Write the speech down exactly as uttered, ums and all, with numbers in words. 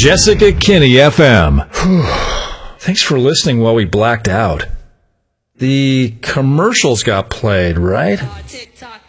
Jessica Kinney F M. Thanks for listening while we blacked out. The commercials got played, right?